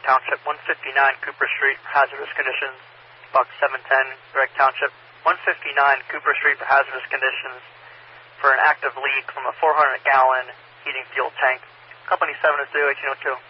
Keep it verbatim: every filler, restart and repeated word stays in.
Township, one fifty-nine Cooper Street for hazardous conditions. Buck seven ten, Direct Township, one fifty-nine Cooper Street for hazardous conditions for an active leak from a four hundred gallon heating fuel tank. Company seven oh two, eighteen oh two.